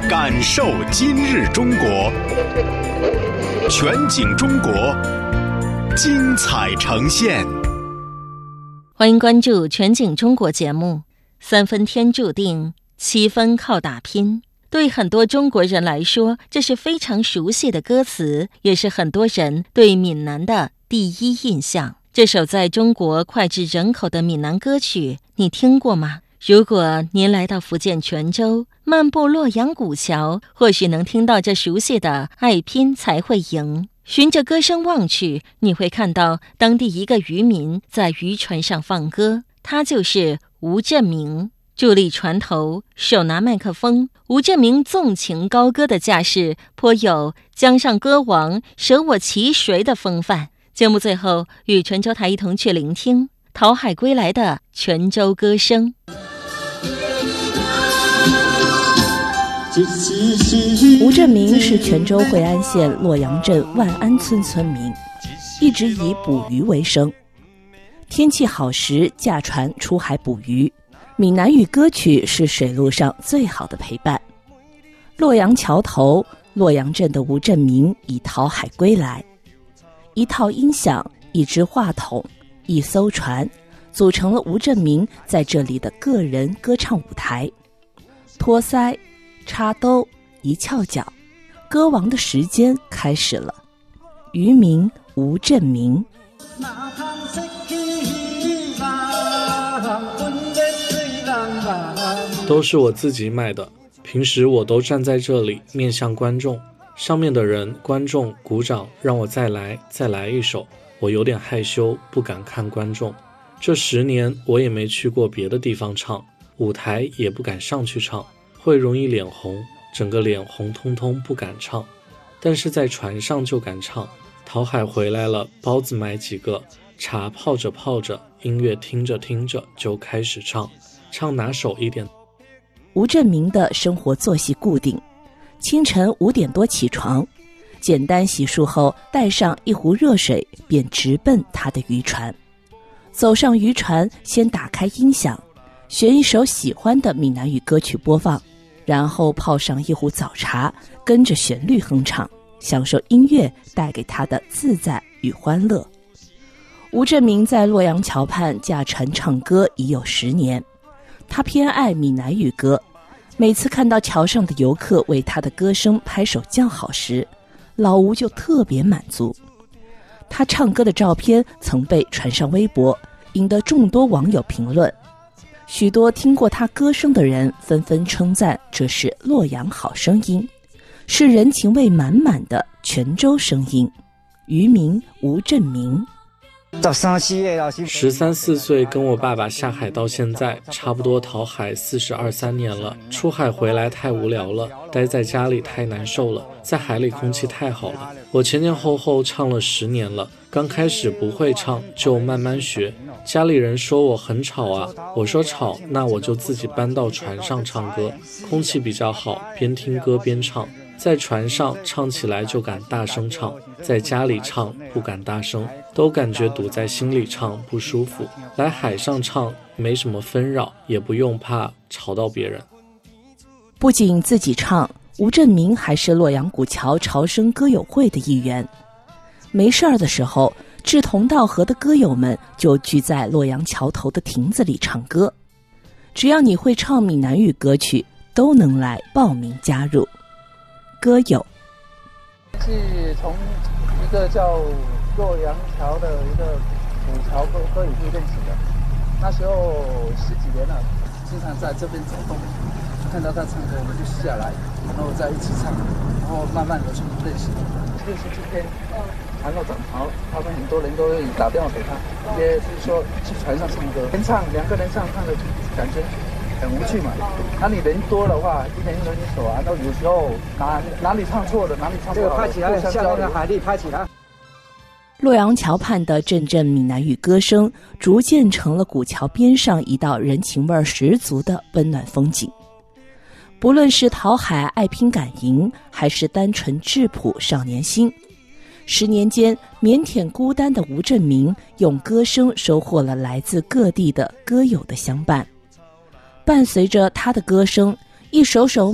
感受今日中国，全景中国，精彩呈现。 欢迎关注全景中国节目。3分天注定，7分靠打拼。对很多中国人来说，这是非常熟悉的歌词，也是很多人对闽南的第一印象。这首在中国脍炙人口的闽南歌曲，你听过吗？如果您来到福建泉州，漫步洛阳古桥，或许能听到这熟悉的爱拼才会赢。循着歌声望去，你会看到当地一个渔民在渔船上放歌，他就是吴振明。伫立船头，手拿麦克风，吴振明纵情高歌的架势，颇有江上歌王舍我其谁的风范。节目最后，与泉州台一同去聆听讨海归来的泉州歌声。 吴振明是泉州惠安县洛阳镇万安村村民，一直以捕鱼为生。天气好时驾船出海捕鱼，闽南语歌曲是水路上最好的陪伴。洛阳桥头，洛阳镇的吴振明以讨海归来，一套音响，一支话筒，一艘船，组成了吴振明在这里的个人歌唱舞台。托腮插兜一翘脚，歌王的时间开始了。渔民吴振明。 都是我自己买的，平时我都站在这里面向观众，上面的人观众鼓掌让我再来一首，我有点害羞不敢看观众。这10年我也没去过别的地方唱，舞台也不敢上去唱，会容易脸红，整个脸红通通不敢唱。但是在船上就敢唱，讨海回来了，包子买几个，茶泡着泡着，音乐听着听着就开始唱，唱拿手一点。 吴振明的生活作息固定，清晨5点多起床，简单洗漱后带上一壶热水，便直奔他的渔船。走上渔船，先打开音响，选一首喜欢的闽南语歌曲播放，然后泡上一壶早茶，跟着旋律哼唱，享受音乐带给他的自在与欢乐。吴振明在洛阳桥畔驾船唱歌已有10年，他偏爱闽南语歌，每次看到桥上的游客为他的歌声拍手叫好时，老吴就特别满足。他唱歌的照片曾被传上微博，引得众多网友评论。许多听过他歌声的人纷纷称赞这是洛阳好声音，是人情味满满的泉州声音。渔民吴振明。 13、14岁跟我爸爸下海到现在，差不多讨海42、3年了。出海回来太无聊了，待在家里太难受了，在海里空气太好了。我前后唱了10年了，刚开始不会唱，就慢慢学。家里人说我很吵啊，我说吵，那我就自己搬到船上唱歌，空气比较好，边听歌边唱。在船上唱起来就敢大声唱，在家里唱不敢大声，都感觉堵在心里唱不舒服。来海上唱没什么纷扰，也不用怕吵到别人。 不仅自己唱，吴振明还是洛阳古桥潮声歌友会的一员。没事儿的时候，志同道合的歌友们就聚在洛阳桥头的亭子里唱歌。只要你会唱闽南语歌曲，都能来报名加入。歌友是从一个叫洛阳桥的一个古桥歌友会认识的，那时候10几年了，经常在这边走动，看到他唱歌我们就下来，然后在一起唱，然后慢慢的去认识。67天船到涨潮，他们很多人都会打电话给他，也就是说去船上唱歌，2个人唱的感觉很无趣嘛，那你人多的话，一人一首啊，那有时候哪里唱错了，哪里唱不好，这个拍起来像那个海蛎拍起来。 洛阳桥畔的阵阵闽南语歌声，逐渐成了古桥边上一道人情味十足的温暖风景。不论是讨海爱拼敢赢，还是单纯质朴少年心，10年间腼腆孤单的吴振明，用歌声收获了来自各地的歌友的相伴。伴随着他的歌声，一首首